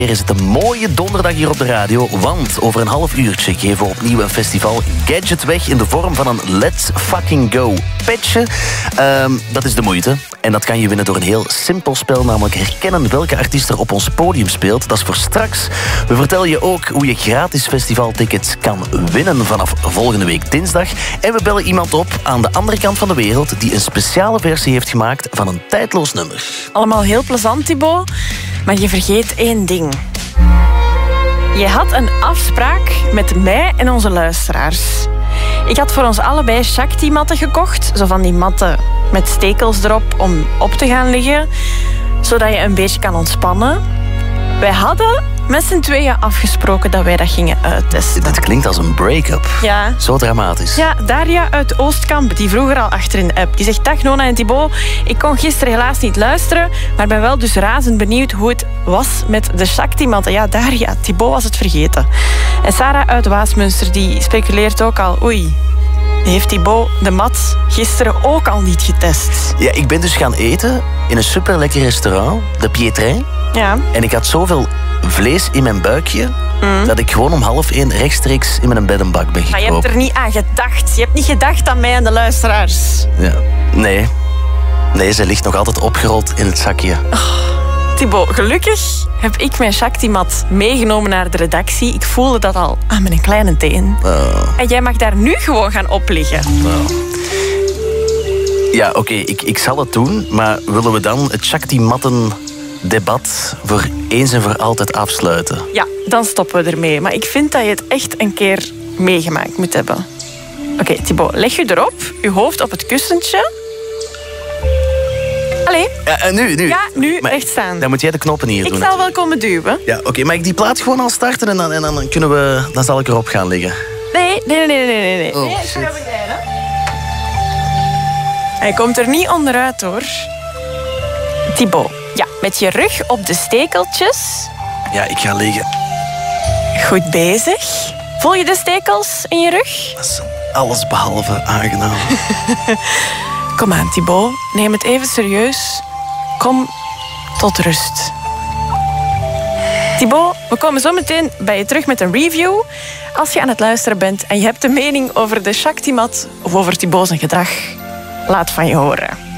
Is het een mooie donderdag hier op de radio, want over een half uurtje geven we opnieuw een festival gadget weg in de vorm van een Let's Fucking Go petje. Dat is de moeite. En dat kan je winnen door een heel simpel spel, namelijk herkennen welke artiest er op ons podium speelt. Dat is voor straks. We vertellen je ook hoe je gratis festivaltickets kan winnen vanaf volgende week dinsdag. En we bellen iemand op aan de andere kant van de wereld die een speciale versie heeft gemaakt van een tijdloos nummer. Allemaal heel plezant, Thibaut. Maar je vergeet één ding. Je had een afspraak met mij en onze luisteraars. Ik had voor ons allebei Shakti-matten gekocht. Zo van die matten met stekels erop om op te gaan liggen. Zodat je een beetje kan ontspannen. Wij hadden met z'n tweeën afgesproken dat wij dat gingen uittesten. Dit klinkt als een break-up. Ja. Zo dramatisch. Ja, Daria uit Oostkamp, die vroeger al achter in de app. Die zegt, dag Nona en Thibaut. Ik kon gisteren helaas niet luisteren, maar ben wel dus razend benieuwd hoe het was met de Shakti-matten. Ja, Daria, Thibaut was het vergeten. En Sarah uit Waasmunster, die speculeert ook al, oei, heeft Thibaut de mat gisteren ook al niet getest? Ja, ik ben dus gaan eten in een superlekker restaurant, de Pietrin. Ja. En ik had zoveel vlees in mijn buikje dat ik gewoon om 12:30 rechtstreeks in mijn bed en bak ben gekropen. Maar je hebt er niet aan gedacht. Je hebt niet gedacht aan mij en de luisteraars. Ja. Nee, ze ligt nog altijd opgerold in het zakje. Thibaut, gelukkig heb ik mijn Shakti-mat meegenomen naar de redactie. Ik voelde dat al aan mijn kleine teen. En jij mag daar nu gewoon gaan op liggen. Ja, oké, ik zal het doen. Maar willen we dan het Shakti-matten-debat voor eens en voor altijd afsluiten? Ja, dan stoppen we ermee. Maar ik vind dat je het echt een keer meegemaakt moet hebben. Oké, Thibaut, leg je erop. Je hoofd op het kussentje. Allee. Ja, nu. Ja, nu maar recht staan. Dan moet jij de knoppen hier doen. Ik zal wel komen duwen. Ja, oké, mag ik die plaat gewoon al starten en dan kunnen we... Dan zal ik erop gaan liggen. Nee. Oh, Nee, ik ga jou begeleiden. Hij komt er niet onderuit, hoor. Thibaut, ja, met je rug op de stekeltjes. Ja, ik ga liggen. Goed bezig. Voel je de stekels in je rug? Dat is alles behalve aangenaam. Kom aan, Thibaut. Neem het even serieus. Kom tot rust. Thibaut, we komen zo meteen bij je terug met een review. Als je aan het luisteren bent en je hebt een mening over de Shakti-mat of over Thibaut zijn gedrag, laat van je horen.